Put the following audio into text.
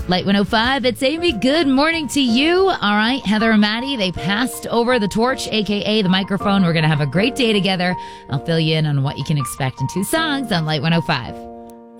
Light 105, it's Amy. Good morning to you. All right, Heather and Maddie, they passed over the torch, a.k.a. the microphone. We're going to have a great day together. I'll fill you in on what you can expect in 2 songs on Light 105.